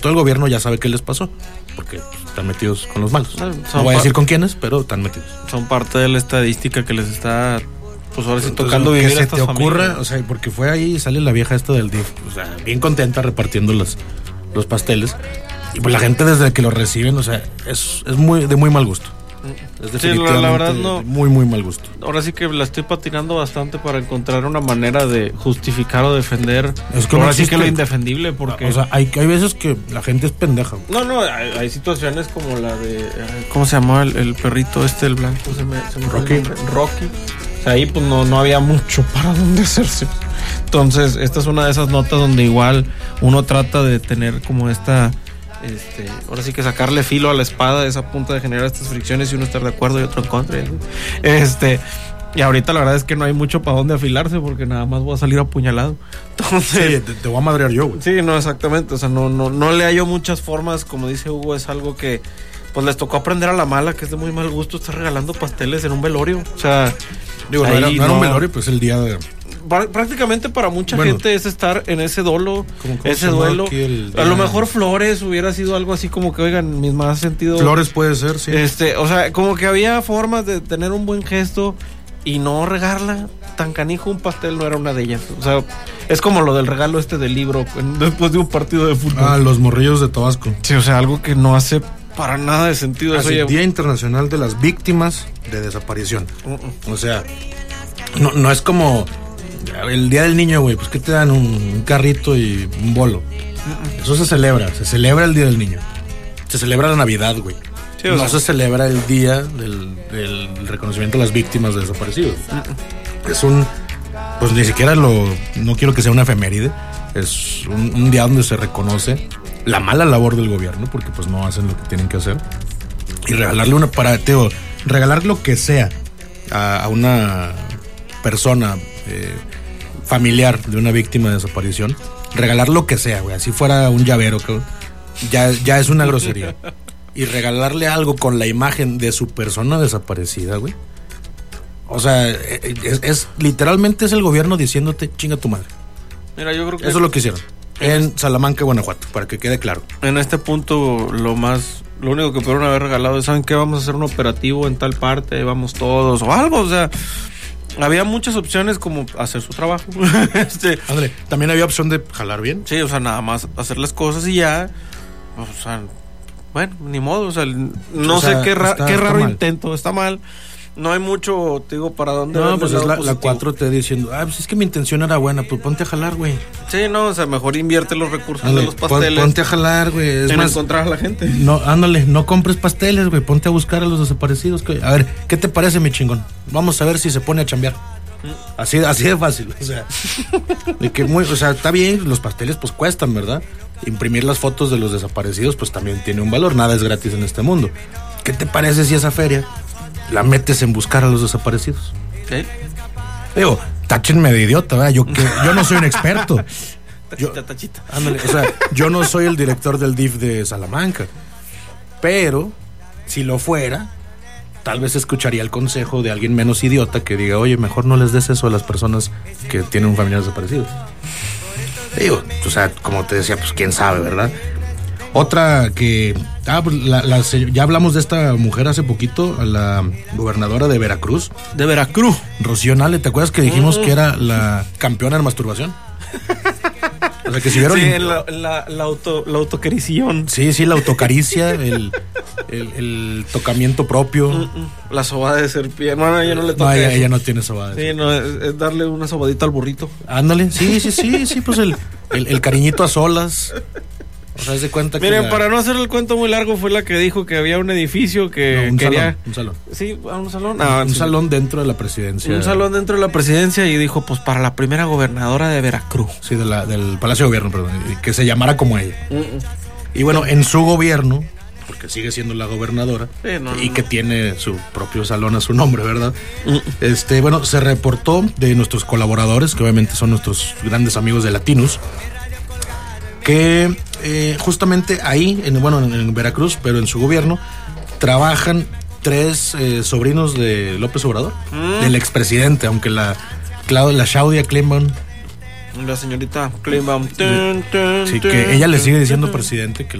todo el gobierno ya sabe qué les pasó, porque están metidos con los malos. No voy a decir con quiénes, pero están metidos. Son parte de la estadística que les está, pues ahora sí tocando vivir. Que se te ocurra, o sea, porque fue ahí, sale la vieja esta del DIF, o sea, bien contenta repartiendo los pasteles. Y pues la gente desde que lo reciben, o sea, es muy de muy mal gusto. Es definitivamente la verdad no. Muy, muy mal gusto. Ahora sí que la estoy patinando bastante para encontrar una manera de justificar o defender. Es que ahora sí que lo indefendible, porque... O sea, hay veces que la gente es pendeja. No, hay situaciones como la de... ¿Cómo se llamaba el perrito el blanco? Se me Rocky. Rocky. O sea, ahí pues no había mucho para dónde hacerse. Entonces, esta es una de esas notas donde igual uno trata de tener como esta... ahora sí que sacarle filo a la espada, esa punta de generar estas fricciones y uno estar de acuerdo y otro en contra. Y ahorita la verdad es que no hay mucho para dónde afilarse porque nada más voy a salir apuñalado. Entonces, sí, te voy a madrear yo, güey. Sí, no, exactamente. O sea, no le hallo muchas formas. Como dice Hugo, es algo que pues les tocó aprender a la mala, que es de muy mal gusto estar regalando pasteles en un velorio. O sea, digo, no era un velorio, pues el día de... Prácticamente para mucha gente es estar en ese dolo, ese duelo. A lo mejor flores hubiera sido algo así como que, oigan, mis más sentido. Flores puede ser, sí. O sea, como que había formas de tener un buen gesto y no regarla. Tan canijo un pastel no era una de ellas. O sea, es como lo del regalo del libro después de un partido de fútbol. Ah, los morrillos de Tabasco. Sí, o sea, algo que no hace para nada de sentido. Así, Día Internacional de las Víctimas de Desaparición. O sea, no es como... El Día del Niño, güey, pues que te dan un carrito y un bolo. Eso se celebra el Día del Niño. Se celebra la Navidad, güey. Sí, no se celebra el día del reconocimiento de las víctimas de desaparecidos. Es pues ni siquiera no quiero que sea una efeméride. Es un día donde se reconoce la mala labor del gobierno, porque pues no hacen lo que tienen que hacer. Y regalarle regalar lo que sea a una persona familiar de una víctima de desaparición, regalar lo que sea, güey, así fuera un llavero, cabrón, ya es una grosería. Y regalarle algo con la imagen de su persona desaparecida, güey. O sea, literalmente es el gobierno diciéndote, chinga tu madre. Mira, yo creo que eso es lo que hicieron en Salamanca, Guanajuato, para que quede claro. En este punto, lo único que pudieron haber regalado es, ¿saben qué? Vamos a hacer un operativo en tal parte, vamos todos, o algo, o sea... Había muchas opciones como hacer su trabajo. André, también había opción de jalar bien. Sí, o sea, nada más hacer las cosas y ya. O sea, bueno, ni modo. O sea, no sé qué raro mal. Intento. Está mal. No hay mucho, te digo, para dónde. No, pues es la 4T diciendo, pues es que mi intención era buena, pues ponte a jalar, güey. Sí, no, o sea, mejor invierte los recursos de los pasteles. Ponte a jalar, güey. Es más, encontrar a la gente. No, ándale, no compres pasteles, güey. Ponte a buscar a los desaparecidos. A ver, ¿qué te parece, mi chingón? Vamos a ver si se pone a chambear. Así de fácil, o sea. O sea, está bien, los pasteles pues cuestan, ¿verdad? Imprimir las fotos de los desaparecidos pues también tiene un valor. Nada es gratis en este mundo. ¿Qué te parece si esa feria la metes en buscar a los desaparecidos? ¿Qué? Digo, táchenme de idiota, ¿verdad? Yo no soy un experto. Tachita. Ándale, o sea, yo no soy el director del DIF de Salamanca. Pero, si lo fuera, tal vez escucharía el consejo de alguien menos idiota que diga, oye, mejor no les des eso a las personas que tienen un familiar desaparecido. Digo, o sea, como te decía, pues quién sabe, ¿verdad? Otra que... ya hablamos de esta mujer hace poquito, a la gobernadora de Veracruz. De Veracruz. Rocío Nale, ¿te acuerdas que dijimos que era la campeona en masturbación? O sea, que si vieron... Sí, la autocarición. Sí, la autocaricia, el tocamiento propio. La sobada de serpiente. Bueno, ella no le toca. No, ella no tiene sobada. Sí, no, es darle una sobadita al burrito. Ándale, sí, pues el cariñito a solas. O sea, haz de cuenta que... Miren, para no hacer el cuento muy largo, fue la que dijo que había un edificio que quería... Un salón. Sí, un salón. Un salón dentro de la presidencia. Un salón dentro de la presidencia y dijo, pues para la primera gobernadora de Veracruz. Sí, del Palacio de Gobierno, perdón. Que se llamara como ella. Y bueno, en su gobierno, porque sigue siendo la gobernadora, que tiene su propio salón a su nombre, ¿verdad? Bueno, se reportó de nuestros colaboradores, que obviamente son nuestros grandes amigos de Latinus, que justamente ahí, en Veracruz, pero en su gobierno, trabajan 3 sobrinos de López Obrador, del expresidente, aunque la Claudia Sheinbaum La señorita Kleinbaum. Sí, que ella le sigue diciendo presidente, que